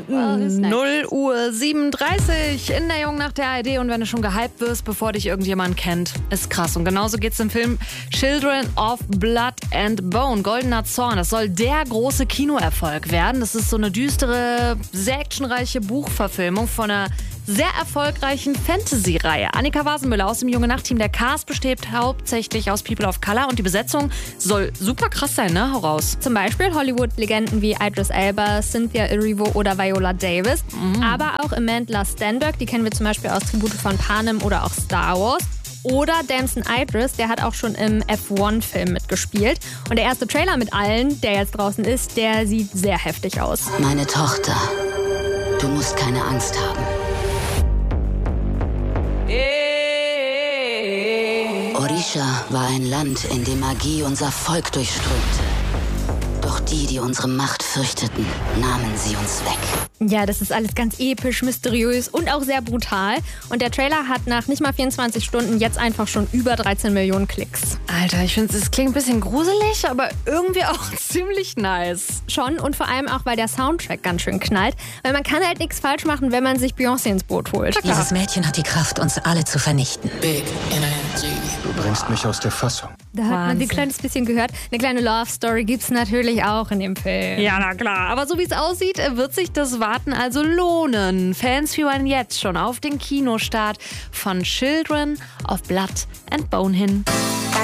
0:37 in der Jungnacht der ARD. Und wenn du schon gehypt wirst, bevor dich irgendjemand kennt, ist krass. Und genauso geht es im Film Children of Blood and Bone, Goldener Zorn. Das soll der große Kinoerfolg werden. Das ist so eine düstere, sehr actionreiche Buchverfilmung von einer sehr erfolgreichen Fantasy-Reihe. Annika Wasenmüller aus dem Junge-Nacht-Team. Der Cast besteht hauptsächlich aus People of Color und die Besetzung soll super krass sein, ne? Hau raus. Zum Beispiel Hollywood-Legenden wie Idris Elba, Cynthia Erivo oder Viola Davis. Aber auch Amandla Stenberg, die kennen wir zum Beispiel aus Tribute von Panem oder auch Star Wars. Oder Damson Idris, der hat auch schon im F1-Film mitgespielt. Und der erste Trailer mit allen, der jetzt draußen ist, der sieht sehr heftig aus. Meine Tochter, du musst keine Angst haben. Orisha war ein Land, in dem Magie unser Volk durchströmte. Doch die unsere Macht fürchteten, nahmen sie uns weg. Ja, das ist alles ganz episch, mysteriös und auch sehr brutal. Und der Trailer hat nach nicht mal 24 Stunden jetzt einfach schon über 13 Millionen Klicks. Alter, ich finde, es klingt ein bisschen gruselig, aber irgendwie auch ziemlich nice. Schon und vor allem auch, weil der Soundtrack ganz schön knallt. Weil man kann halt nichts falsch machen, wenn man sich Beyoncé ins Boot holt. Dieses Mädchen hat die Kraft, uns alle zu vernichten. Du bringst mich aus der Fassung. Da hat man ein kleines bisschen gehört. Eine kleine Love-Story gibt's natürlich auch in dem Film. Ja, na klar. Aber so wie es aussieht, wird sich das Warten also lohnen. Fans fiebern jetzt schon auf den Kinostart von Children of Blood and Bone hin.